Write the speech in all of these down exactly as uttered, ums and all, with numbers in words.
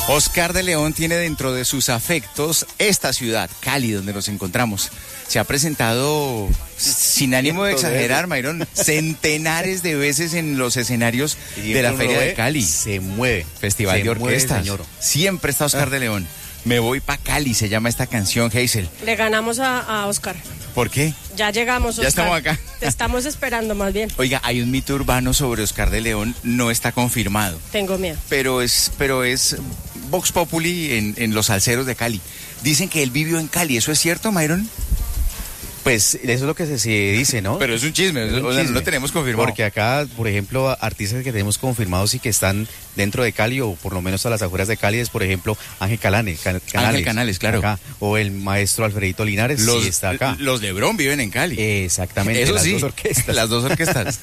Oscar de León tiene dentro de sus afectos esta ciudad, Cali, donde nos encontramos. Se ha presentado, sin ánimo de exagerar, Mayrón, centenares de veces en los escenarios de la Feria de Cali. Se mueve. Festival de orquestas. Siempre está Oscar de León. Me voy pa' Cali, se llama esta canción, Hazel. Le ganamos a, a Oscar. ¿Por qué? Ya llegamos, Oscar. Ya estamos acá. Te estamos esperando, más bien. Oiga, hay un mito urbano sobre Oscar de León, no está confirmado. Tengo miedo. Pero es, pero es Vox Populi en, en los salseros de Cali. Dicen que él vivió en Cali, ¿eso es cierto, Mayron? Pues eso es lo que se, se dice, ¿no? Pero es un chisme, es un o sea, chisme. No lo tenemos confirmado. Porque acá, por ejemplo, artistas que tenemos confirmados y que están dentro de Cali o por lo menos a las afueras de Cali es, por ejemplo, Ángel Canales. Can, Canales Ángel Canales, claro. Acá, o el maestro Alfredito Linares, los, sí está acá. Los Lebrón viven en Cali. Exactamente, Eso las sí, dos orquestas. Las dos orquestas.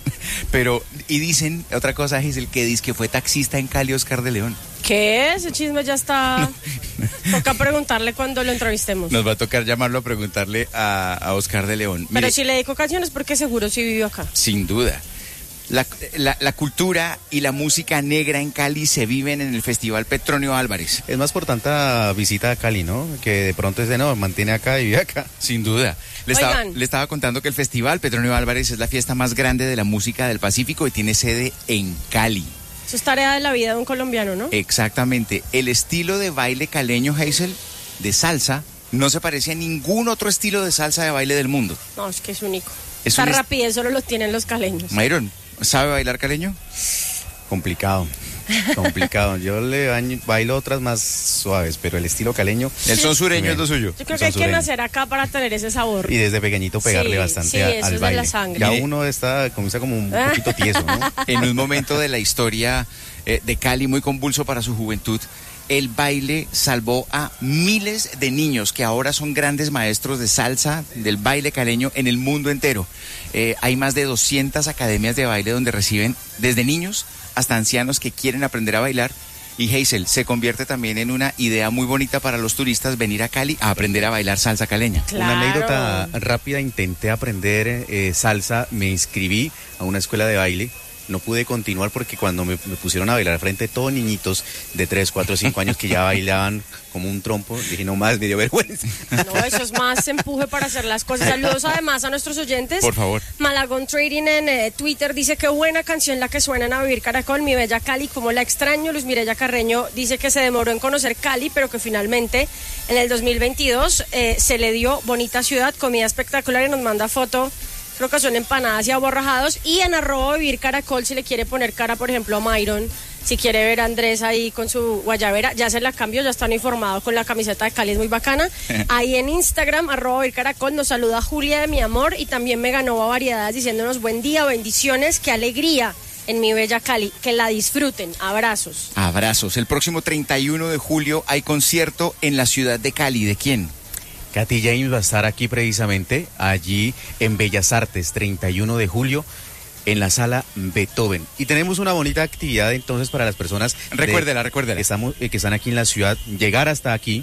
Pero, y dicen, otra cosa es el que dice que fue taxista en Cali, Oscar de León. ¿Qué? Ese chisme ya está... Toca preguntarle cuando lo entrevistemos. Nos va a tocar llamarlo a preguntarle a, a Oscar de León. Pero Mire, si le dedico canciones, porque seguro sí vivió acá. Sin duda. La, la, la cultura y la música negra en Cali se viven en el Festival Petronio Álvarez. Es más por tanta visita a Cali, ¿no? Que de pronto es de no, mantiene acá y vive acá. Sin duda. Le estaba, le estaba contando que el Festival Petronio Álvarez es la fiesta más grande de la música del Pacífico y tiene sede en Cali. Eso es tarea de la vida de un colombiano, ¿no? Exactamente. El estilo de baile caleño, Hazel, de salsa, no se parece a ningún otro estilo de salsa de baile del mundo. No, es que es único. Es Esa un rapidez est- solo lo tienen los caleños. Mayron, ¿sabe bailar caleño? Complicado. Complicado. Yo le baño, bailo otras más suaves, pero el estilo caleño... El son sureño es lo suyo. Yo creo que hay que nacer acá para tener ese sabor. Y desde pequeñito pegarle sí, bastante sí, a, eso al es baile. De la sangre. Ya uno está, comienza como un poquito tieso, ¿no? En un momento de la historia eh, de Cali muy convulso para su juventud, el baile salvó a miles de niños que ahora son grandes maestros de salsa, del baile caleño en el mundo entero. Eh, hay más de doscientas academias de baile donde reciben desde niños hasta ancianos que quieren aprender a bailar. Y Hazel, se convierte también en una idea muy bonita para los turistas venir a Cali a aprender a bailar salsa caleña. Claro. Una anécdota rápida, intenté aprender eh, salsa, me inscribí a una escuela de baile. No pude continuar porque cuando me, me pusieron a bailar frente a todos niñitos de tres, cuatro, cinco años que ya bailaban como un trompo, dije, no más, me dio vergüenza. No, eso es más empuje para hacer las cosas. Saludos además a nuestros oyentes. Por favor. Malagón Trading en eh, Twitter dice que buena canción la que suenan a Vivir Caracol, mi bella Cali, como la extraño. Luis Mireya Carreño dice que se demoró en conocer Cali, pero que finalmente en el dos mil veintidós eh, se le dio bonita ciudad, comida espectacular y nos manda foto. Creo que son empanadas y aborrajados. Y en arroba Vivir Caracol, si le quiere poner cara, por ejemplo, a Mayron, si quiere ver a Andrés ahí con su guayabera, ya se la cambió, ya está uniformado con la camiseta de Cali, es muy bacana. Ahí en Instagram, arroba Vivir Caracol, nos saluda Julia de mi amor y también me ganó a variedades diciéndonos buen día, bendiciones, qué alegría en mi bella Cali, que la disfruten. Abrazos. Abrazos. El próximo treinta y uno de julio hay concierto en la ciudad de Cali. ¿De quién? Katy James va a estar aquí precisamente, allí en Bellas Artes, treinta y uno de julio, en la sala Beethoven. Y tenemos una bonita actividad entonces para las personas... Recuérdela, recuérdela. Que, estamos, eh, que están aquí en la ciudad, llegar hasta aquí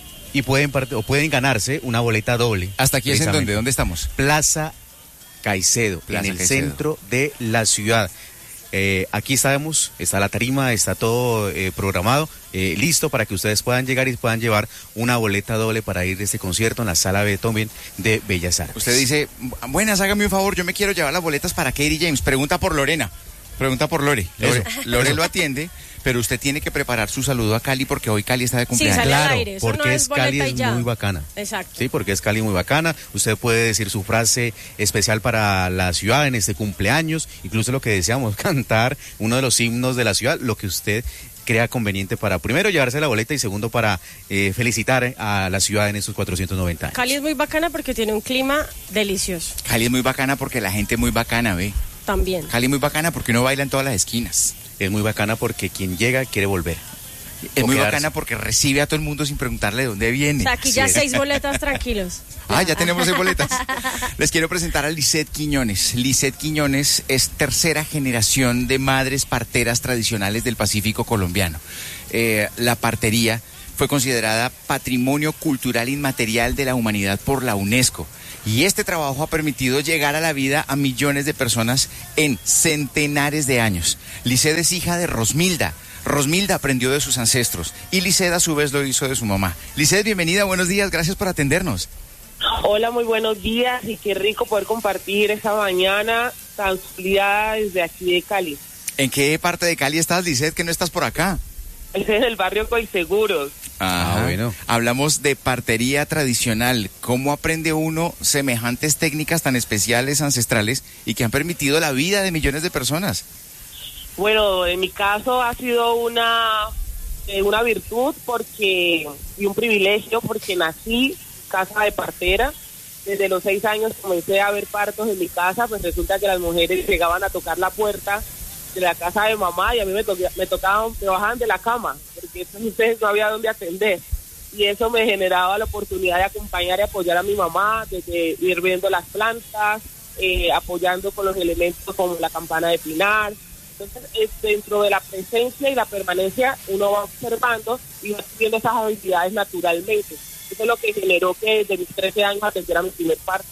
y pueden, part- o pueden ganarse una boleta doble. ¿Hasta aquí es en dónde? ¿Dónde estamos? Plaza Caicedo, Plaza en el Caicedo. centro de la ciudad. Eh, aquí estamos, está la tarima, está todo eh, programado, eh, listo para que ustedes puedan llegar y puedan llevar una boleta doble para ir a este concierto en la sala Beethoven de Bellas Artes. Usted dice, buenas, hágame un favor, yo me quiero llevar las boletas para Katy James. Pregunta por Lorena, pregunta por Lore. Lore, Lore lo atiende, pero usted tiene que preparar su saludo a Cali porque hoy Cali está de cumpleaños. Sí, sale Claro, al aire, eso porque no es es boleta Cali y es ya. muy bacana. Exacto. Sí, porque es Cali muy bacana. Usted puede decir su frase especial para la ciudad en este cumpleaños, incluso lo que deseamos, cantar uno de los himnos de la ciudad, lo que usted crea conveniente para, primero, llevarse la boleta y segundo, para eh, felicitar a la ciudad en estos cuatrocientos noventa años. Cali es muy bacana porque tiene un clima delicioso. Cali es muy bacana porque la gente es muy bacana, ve. También. Cali es muy bacana porque uno baila en todas las esquinas. Es muy bacana porque quien llega quiere volver. Es O muy quedarse. bacana porque recibe a todo el mundo sin preguntarle de dónde O viene. sea, aquí Sí. ya seis boletas tranquilos. Ah, ya tenemos seis boletas. Les quiero presentar a Lisette Quiñones. Lisette Quiñones es tercera generación de madres parteras tradicionales del Pacífico colombiano. Eh, la partería fue considerada Patrimonio Cultural Inmaterial de la Humanidad por la UNESCO. Y este trabajo ha permitido llegar a la vida a millones de personas en centenares de años. Lisette es hija de Rosmilda. Rosmilda aprendió de sus ancestros y Lisset a su vez lo hizo de su mamá. Lisset, bienvenida, buenos días, gracias por atendernos. Hola, muy buenos días y qué rico poder compartir esta mañana tan soleada desde aquí de Cali. ¿En qué parte de Cali estás, Lisset, que no estás por acá? Estoy en el barrio Coiseguros. Ah, bueno. Hablamos de partería tradicional. ¿Cómo aprende uno semejantes técnicas tan especiales, ancestrales, y que han permitido la vida de millones de personas? Bueno, en mi caso ha sido una, eh, una virtud porque y un privilegio porque nací casa de partera. Desde los seis años comencé a ver partos en mi casa, pues resulta que las mujeres llegaban a tocar la puerta de la casa de mamá y a mí me, to me tocaban, me bajaban de la cama, porque entonces no había dónde atender. Y eso me generaba la oportunidad de acompañar y apoyar a mi mamá, desde ir viendo las plantas, eh, apoyando con los elementos como la campana de pinar. Entonces, eh, dentro de la presencia y la permanencia, uno va observando y va adquiriendo esas habilidades naturalmente. Eso es lo que generó que desde mis trece años atendiera mi primer parto.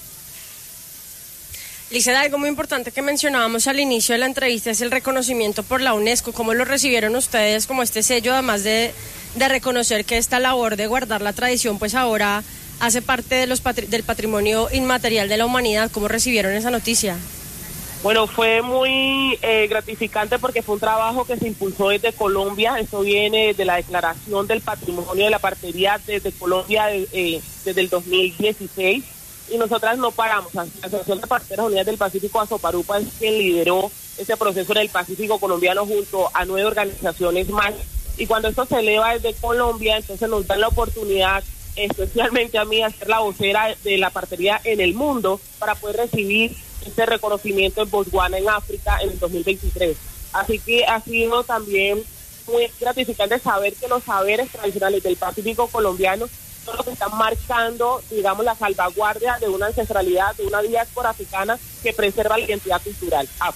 Lisset, algo muy importante que mencionábamos al inicio de la entrevista es el reconocimiento por la UNESCO. ¿Cómo lo recibieron ustedes como este sello, además de, de reconocer que esta labor de guardar la tradición, pues ahora hace parte de los patri del patrimonio inmaterial de la humanidad? ¿Cómo recibieron esa noticia? Bueno, fue muy eh, gratificante porque fue un trabajo que se impulsó desde Colombia. Eso viene de la declaración del patrimonio de la partería desde Colombia eh, desde el dos mil dieciséis. Y nosotras no paramos. La Asociación de Parteras Unidas del Pacífico, Asoparupa, es quien lideró ese proceso en el Pacífico colombiano junto a nueve organizaciones más. Y cuando esto se eleva desde Colombia, entonces nos dan la oportunidad, especialmente a mí, a ser la vocera de la partería en el mundo para poder recibir este reconocimiento en Botswana, en África, en el dos mil veintitrés. Así que ha sido también muy gratificante saber que los saberes tradicionales del Pacífico colombiano son los que están marcando, digamos, la salvaguardia de una ancestralidad, de una diáspora africana que preserva la identidad cultural. Ah.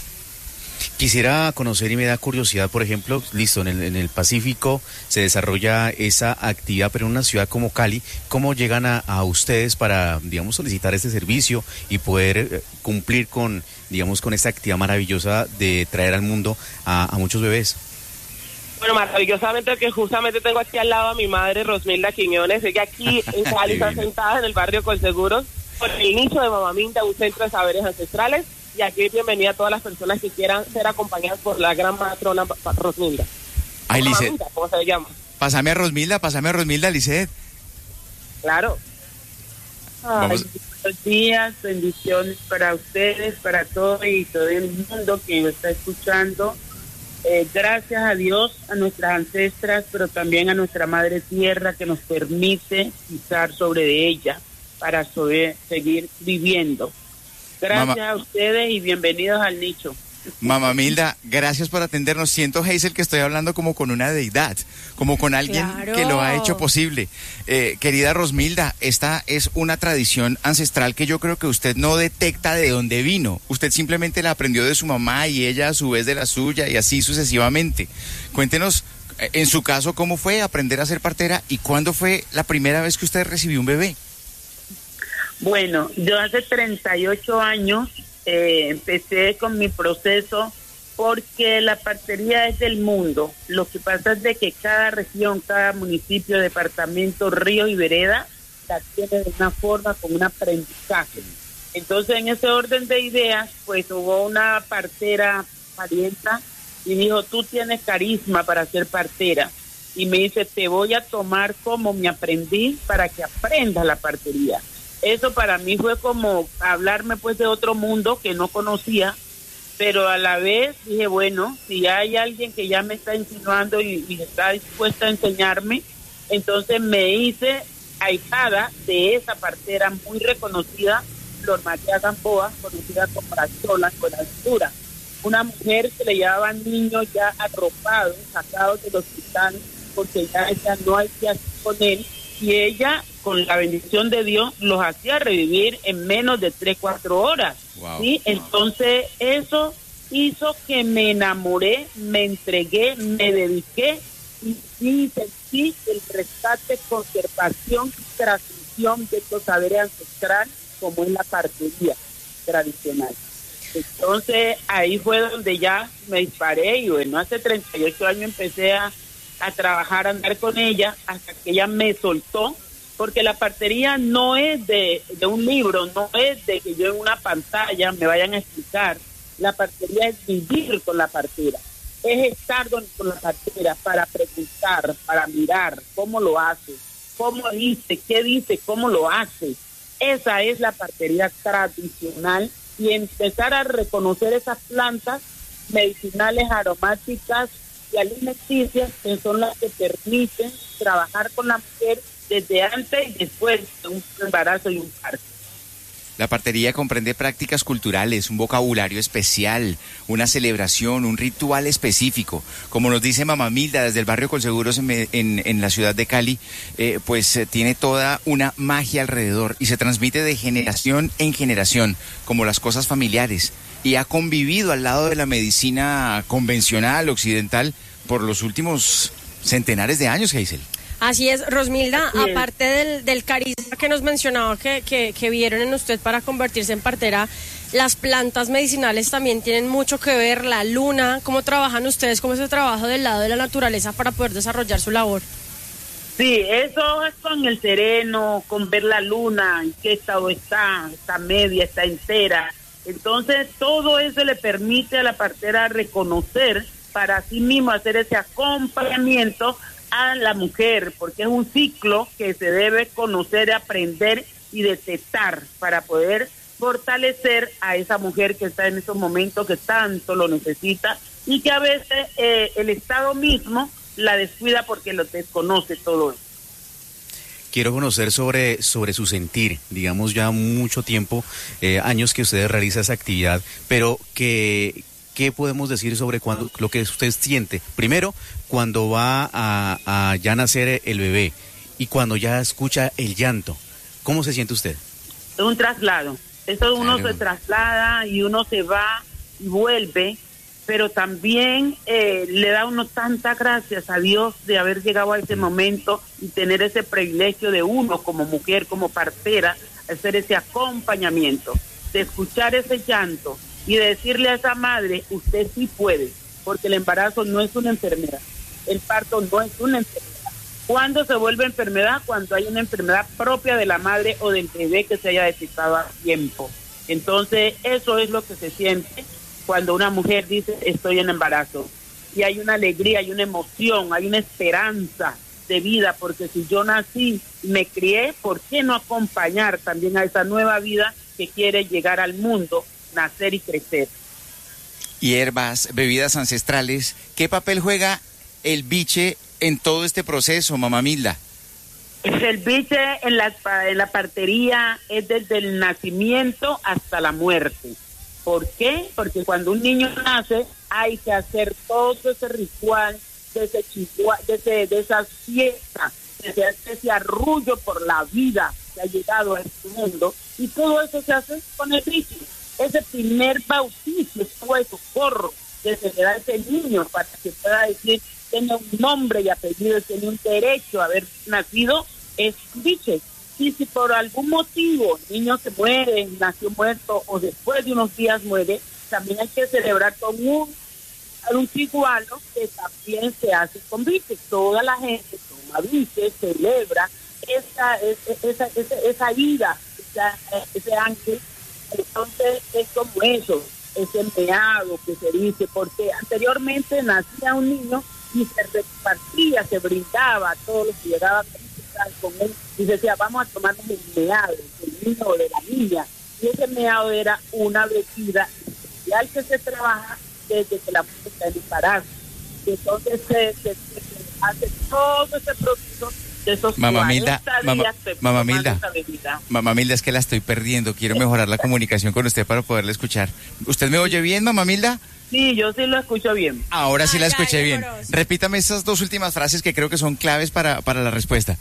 Quisiera conocer y me da curiosidad, por ejemplo, listo, en el, en el Pacífico se desarrolla esa actividad, pero en una ciudad como Cali, ¿cómo llegan a, a ustedes para, digamos, solicitar este servicio y poder eh, cumplir con, digamos, con esta actividad maravillosa de traer al mundo a, a muchos bebés? Bueno, maravillosamente que justamente tengo aquí al lado a mi madre, Rosmilda Quiñones. Ella aquí en Cali está sentada en el barrio Colseguros con el inicio de Mamaminda, un centro de saberes ancestrales. Y aquí bienvenida a todas las personas que quieran ser acompañadas por la gran matrona Rosmilda. Ay, Lisset. ¿Cómo se llama? Pásame a Rosmilda, pásame a Rosmilda, Lisset. Claro. Ay, buenos días, bendiciones para ustedes, para todos y todo el mundo que nos está escuchando. Eh, gracias a Dios, a nuestras ancestras, pero también a nuestra Madre Tierra que nos permite pisar sobre de ella para sobre, seguir viviendo. Gracias Mama. a ustedes y bienvenidos al nicho. Mamaminda, gracias por atendernos. Siento, Hazel, que estoy hablando como con una deidad, como con alguien claro. que lo ha hecho posible. Eh, querida Rosmilda, esta es una tradición ancestral que yo creo que usted no detecta de dónde vino. Usted simplemente la aprendió de su mamá y ella a su vez de la suya y así sucesivamente. Cuéntenos, en su caso, cómo fue aprender a ser partera y cuándo fue la primera vez que usted recibió un bebé. Bueno, yo hace treinta y ocho años eh, empecé con mi proceso porque la partería es del mundo. Lo que pasa es de que cada región, cada municipio, departamento, río y vereda la tiene de una forma, con un aprendizaje. Entonces, en ese orden de ideas, pues hubo una partera parienta y dijo, tú tienes carisma para ser partera. Y me dice, te voy a tomar como mi aprendiz para que aprendas la partería. Eso para mí fue como hablarme pues de otro mundo que no conocía, pero a la vez dije, bueno, si hay alguien que ya me está insinuando y, y está dispuesta a enseñarme, entonces me hice ahijada de esa partera muy reconocida, Flor María Gamboa, conocida como la Chola con altura, una mujer que le llevaban niños ya arropados, sacados del hospital, porque ya ella no hay que hacer con él, y ella, con la bendición de Dios, los hacía revivir en menos de tres, cuatro horas. Wow. ¿Sí? Entonces, eso hizo que me enamoré, me entregué, me dediqué y sí sentí el rescate, conservación y transmisión de estos saberes ancestrales, como es la partería tradicional. Entonces ahí fue donde ya me disparé y bueno, hace treinta y ocho años empecé a, a trabajar, a andar con ella hasta que ella me soltó, porque la partería no es de, de un libro, no es de que yo en una pantalla me vayan a explicar. La partería es vivir con la partera, es estar con, con la partera para preguntar, para mirar cómo lo hace, cómo dice, qué dice, cómo lo hace. Esa es la partería tradicional, y empezar a reconocer esas plantas medicinales, aromáticas y alimenticias que son las que permiten trabajar con la mujer desde antes y después de un embarazo y un parto. La partería comprende prácticas culturales, un vocabulario especial, una celebración, un ritual específico. Como nos dice Mamá Milda desde el barrio Colseguros en, en, en la ciudad de Cali, eh, pues eh, tiene toda una magia alrededor y se transmite de generación en generación, como las cosas familiares. Y ha convivido al lado de la medicina convencional, occidental, por los últimos centenares de años, Geisel. Así es, Rosmilda, Así es. aparte del, del carisma que nos mencionaba que, que, que vieron en usted para convertirse en partera, las plantas medicinales también tienen mucho que ver, la luna, ¿cómo trabajan ustedes? ¿Cómo es el trabajo del lado de la naturaleza para poder desarrollar su labor? Sí, eso es con el sereno, con ver la luna, en qué estado está, está media, está entera. Entonces, todo eso le permite a la partera reconocer para sí mismo, hacer ese acompañamiento a la mujer, porque es un ciclo que se debe conocer, aprender y detectar para poder fortalecer a esa mujer que está en esos momentos que tanto lo necesita y que a veces eh, el Estado mismo la descuida porque lo desconoce todo eso. Quiero conocer sobre, sobre su sentir, digamos ya mucho tiempo, eh, años que usted realiza esa actividad, pero que... ¿Qué podemos decir sobre cuando, lo que usted siente? Primero, cuando va a, a ya nacer el bebé y cuando ya escucha el llanto. ¿Cómo se siente usted? Es un traslado. Eso uno Claro. se traslada y uno se va y vuelve, pero también eh, le da uno tantas gracias a Dios de haber llegado a ese momento y tener ese privilegio de uno como mujer, como partera, hacer ese acompañamiento, de escuchar ese llanto y de decirle a esa madre, usted sí puede, porque el embarazo no es una enfermedad, el parto no es una enfermedad. ¿Cuándo se vuelve enfermedad? Cuando hay una enfermedad propia de la madre o del bebé que se haya detectado a tiempo. Entonces, eso es lo que se siente cuando una mujer dice, estoy en embarazo. Y hay una alegría, hay una emoción, hay una esperanza de vida, porque si yo nací y me crié, ¿por qué no acompañar también a esa nueva vida que quiere llegar al mundo, nacer y crecer? Hierbas, bebidas ancestrales, ¿qué papel juega el biche en todo este proceso, Mamá Milda? El biche en la, en la partería es desde el nacimiento hasta la muerte. ¿Por qué? Porque cuando un niño nace hay que hacer todo ese ritual, de, ese chigua, de, ese, de esa fiesta, de ese, de ese arrullo por la vida que ha llegado a este mundo, y todo eso se hace con el biche. Ese primer bautizo, todo eso, corro, que se le da a ese niño para que pueda decir, tiene un nombre y apellido, tiene un derecho a haber nacido, es biche. Y si por algún motivo el niño se muere, nació muerto o después de unos días muere, también hay que celebrar con un, un chigualo que también se hace con biche. Toda la gente toma biche, celebra esa, esa, esa, esa, esa vida, esa, ese ángel. Entonces es como eso, ese meado que se dice, porque anteriormente nacía un niño y se repartía, se brindaba a todos los que llegaban con él y se decía, vamos a tomarnos el meado del niño o de la niña, y ese meado era una bebida especial que se trabaja desde que la mujer está en embarazo. Entonces se, se, se, se hace todo ese proceso de esos Mamá Milda, cuarenta mamá, días de mamá tomar Milda, esa bebida. Mamá Milda, es que la estoy perdiendo, quiero mejorar la comunicación con usted para poderla escuchar. ¿Usted me oye bien, Mamá Milda? Sí, yo sí lo escucho bien. Ahora sí Ay, la ay, escuché bien. amoroso. Repítame esas dos últimas frases que creo que son claves para, para la respuesta.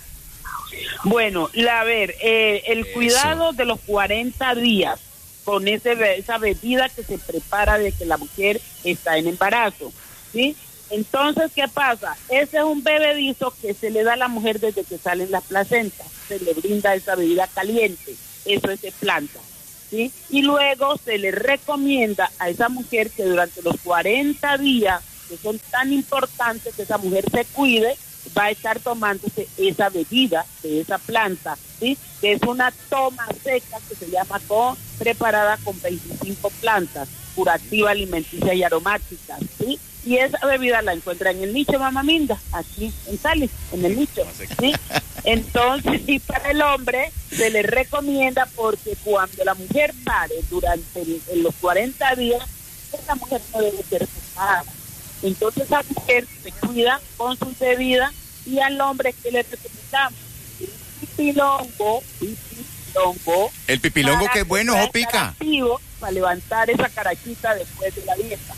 Bueno, la, a ver, eh, el Eso. cuidado de los cuarenta días con ese be- esa bebida que se prepara de que la mujer está en embarazo, ¿sí? Entonces, ¿qué pasa? Ese es un bebedizo que se le da a la mujer desde que salen las placentas. Se le brinda esa bebida caliente. Eso es de planta. ¿sí? Y luego se le recomienda a esa mujer que durante los cuarenta días, que son tan importantes, que esa mujer se cuide, va a estar tomándose esa bebida de esa planta, ¿sí? Que es una toma seca que se llama con, preparada con veinticinco plantas, curativa, alimenticia y aromáticas, ¿sí? Y esa bebida la encuentra en el nicho Mama Minda, aquí en Cali, en el nicho, ¿sí? Entonces, y para el hombre se le recomienda porque cuando la mujer pare durante el, en los cuarenta días, esa mujer no debe ser pesada. Entonces esa mujer se cuida con sus bebidas y al hombre que le recomendamos el pipilongo, pipilongo. El pipilongo que es bueno, ojo pica. Para levantar esa carachita después de la dieta.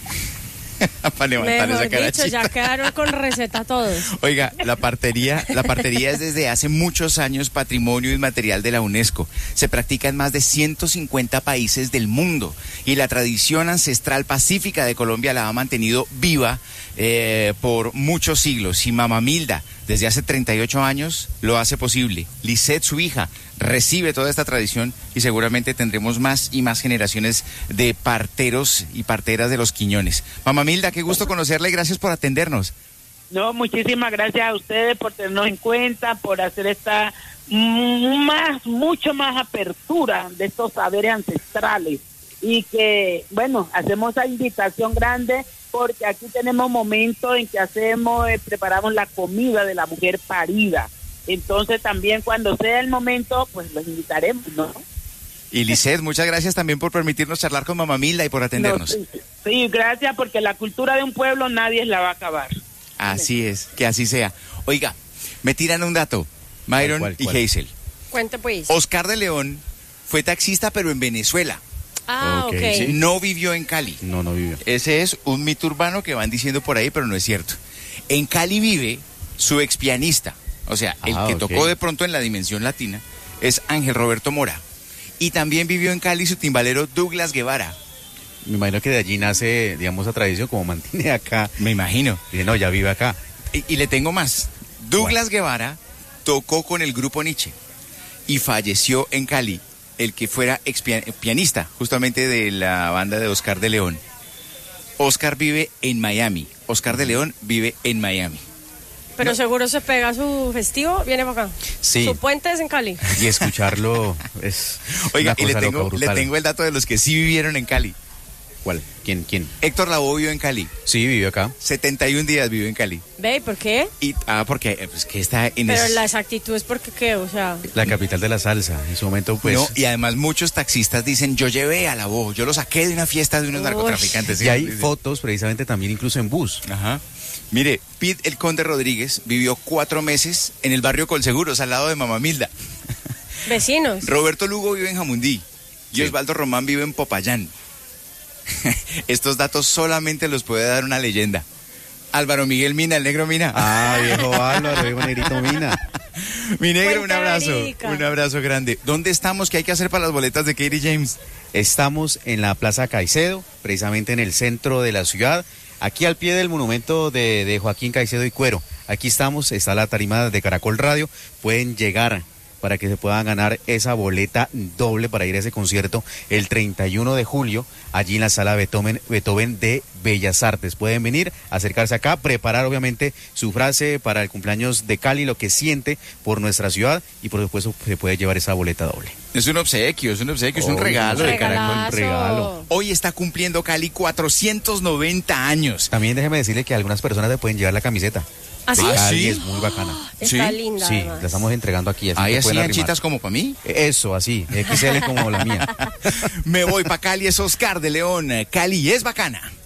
Para levantar Mejor esa carachita. dicho, ya quedaron con receta todos. Oiga, la partería, la partería es desde hace muchos años patrimonio inmaterial de la UNESCO. Se practica en más de ciento cincuenta países del mundo y la tradición ancestral pacífica de Colombia la ha mantenido viva eh, por muchos siglos. Y Mama Milda, desde hace treinta y ocho años, lo hace posible. Lisette, su hija, recibe toda esta tradición y seguramente tendremos más y más generaciones de parteros y parteras de los Quiñones. Mama Milda, qué gusto conocerla y gracias por atendernos. No, muchísimas gracias a ustedes por tenernos en cuenta, por hacer esta más, mucho más apertura de estos saberes ancestrales y que, bueno, hacemos esa invitación grande porque aquí tenemos momentos en que hacemos, eh, preparamos la comida de la mujer parida. Entonces también cuando sea el momento, pues los invitaremos, ¿no? Y Lisette, muchas gracias también por permitirnos charlar con Mama Milda y por atendernos. No, sí, sí, gracias porque la cultura de un pueblo nadie la va a acabar. Así es, que así sea. Oiga, me tiran un dato, Myron ¿Cuál, cuál, cuál? y Hazel. Cuente pues. Oscar de León fue taxista pero en Venezuela, Ah, ok. Ok, ¿sí? No vivió en Cali. No, no vivió. Ese es un mito urbano que van diciendo por ahí, pero no es cierto. En Cali vive su ex pianista, o sea, el Ah, que ok. tocó de pronto en la dimensión latina, es Ángel Roberto Mora. Y también vivió en Cali su timbalero Douglas Guevara. Me imagino que de allí nace, digamos, la tradición, como mantiene acá. Me imagino. Dice, no, ya vive acá. Y, y le tengo más. Douglas Guevara tocó con el grupo Nietzsche y falleció en Cali el que fuera ex pianista justamente de la banda de Oscar de León. Oscar vive en Miami. Oscar de León vive en Miami. Pero No. seguro se pega su festivo, viene para acá. Sí. Su puente es en Cali. Y escucharlo es. Oiga, una y le cosa tengo, loca, le brutal. tengo el dato de los que sí vivieron en Cali. ¿Cuál? ¿Quién? ¿Quién? Héctor Lavoe vivió en Cali. Sí, vivió acá. setenta y un días vivió en Cali. Ve, ¿y por qué? Y, ah, porque eh, pues, que está en Pero ese- la exactitud es porque qué, o sea... La capital de la salsa. En su momento, pues. No, y además muchos taxistas dicen, yo llevé a Lavoe, yo lo saqué de una fiesta de unos Uy. narcotraficantes. Y hay Sí, sí. fotos precisamente también incluso en bus. Ajá. Mire, Pete el Conde Rodríguez vivió cuatro meses en el barrio Colseguros, al lado de Mama Milda. Vecinos. Roberto Lugo vive en Jamundí y Sí. Osvaldo Román vive en Popayán. Estos datos solamente los puede dar una leyenda. Álvaro Miguel Mina, el negro Mina. Ah, viejo Álvaro, viejo negrito Mina. Mi negro, un Cuenta abrazo. verídica. Un abrazo grande. ¿Dónde estamos? ¿Qué hay que hacer para las boletas de Katie James? Estamos en la Plaza Caicedo, precisamente en el centro de la ciudad, aquí al pie del monumento de, de Joaquín Caicedo y Cuero. Aquí estamos, está la tarima de Caracol Radio, pueden llegar para que se puedan ganar esa boleta doble para ir a ese concierto el treinta y uno de julio, allí en la sala Beethoven, Beethoven de Bellas Artes. Pueden venir, acercarse acá, preparar obviamente su frase para el cumpleaños de Cali, lo que siente por nuestra ciudad y por supuesto se puede llevar esa boleta doble. Es un obsequio, es un obsequio, es un Obvio, regalo de Regalazo. Caracol. regalo. Hoy está cumpliendo Cali cuatrocientos noventa años. También déjeme decirle que algunas personas le pueden llevar la camiseta. ¿Ah, de sí? Cali, ¿sí? es muy bacana. Está Sí, linda, Sí, además. la estamos entregando aquí. Así Ahí que así pueden arrimar. anchitas como para mí. Eso, así, equis ele como la mía. Me voy para Cali, es Oscar de León. Cali es bacana.